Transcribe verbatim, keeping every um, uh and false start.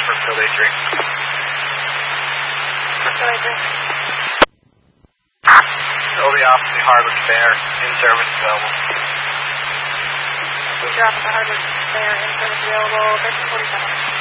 for Philly three. For Philly three. Philly off the Hardwood Fair, in service available. We drop at the Hardwood Fair, in service available, thirteen forty-seven.